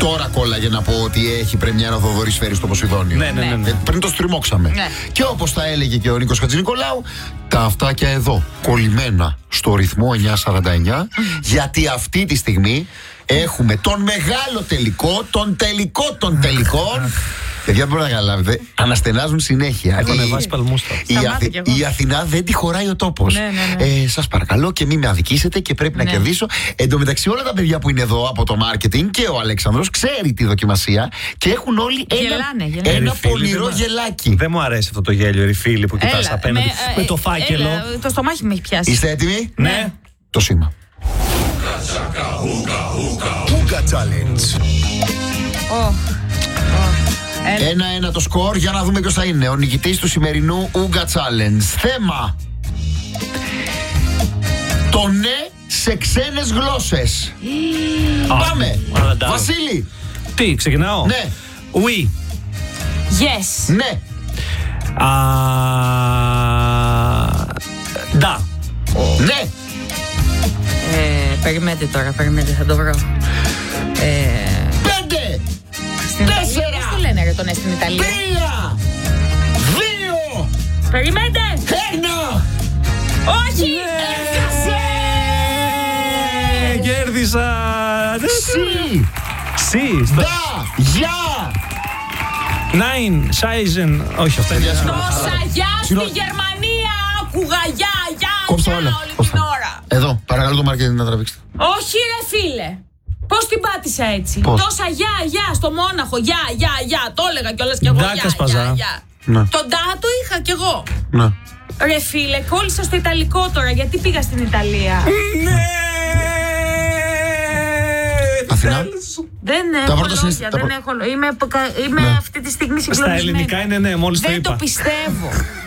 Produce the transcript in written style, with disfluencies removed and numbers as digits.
Τώρα κόλλαγε να πω ότι έχει πρεμιέρα ο Θοδωρής Φέρης στο Ποσειδόνιο. Ναι. Πριν το στριμώξαμε. Ναι. Και όπως τα έλεγε και ο Νίκος Χατζηνικολάου, τα αυτάκια εδώ κολλημένα στο ρυθμό 949, γιατί αυτή τη στιγμή έχουμε τον μεγάλο τελικό, τον τελικό των τελικών. Παιδιά, δεν μπορείτε να καταλάβετε, αναστενάζουν συνέχεια. Έχω ανεβάσει παλμούστα. Η Αθηνά δεν τη χωράει ο τόπος. Ναι. Σας παρακαλώ και μην με αδικήσετε και πρέπει να κερδίσω. Εν τω μεταξύ, όλα τα παιδιά που είναι εδώ από το marketing και ο Αλέξανδρος ξέρει τη δοκιμασία και έχουν όλοι ένα πονηρό γελάκι. Δεν μου αρέσει αυτό το γέλιο, ρε φίλοι, που κοιτάς απέναντι με το φάκελο. Το στομάχι με έχει πιάσει. Είστε έτοιμοι? Ναι. Το σήμα. Ούγκα Challenge. 1-1 το σκορ, για να δούμε ποιος θα είναι ο νικητής του σημερινού Ούγκα Challenge. Θέμα: το ναι σε ξένες γλώσσες. Πάμε. Βασίλη. Τι, ξεκινάω? Ναι. Oui. Yes. Ναι. Da. Ναι. Περιμένετε τώρα, θα το βρω. 5, Στην Ιταλία, 4, πώς το λένε ρε το ναι στην Ιταλία? 3, 2, Περιμένετε! 1. Όχι! Κέρδισα. Σι. Σι. Δα. Γεια. Νάιν. Σάιζεν. Όχι, αυτά είναι. Τόσα γεια στη Γερμανία! Άκουγα γεια Κόψτε όλα. όλη την ώρα. Εδώ, παρακαλώ το marketing να τραβήξετε. Όχι ρε φίλε! Πώς την πάτησα έτσι? Πώς? Τόσα γεια στο Μόναχο, γεια, το έλεγα κιόλας κι εγώ. Ντάκα σπαζά. Ναι. Τον ντά το είχα κι εγώ. Ναι. Ρε φίλε, κόλλησα στο Ιταλικό τώρα, γιατί πήγα στην Ιταλία. Ναι. Αθηνά. Δεν Τα έχω πρώτα λόγια, συναισθήματα- δεν έχω λόγια. Είμαι αυτή τη στιγμή συγκλονισμένη. Στα ελληνικά είναι ναι, μόλις το Δεν είπα. το πιστεύω.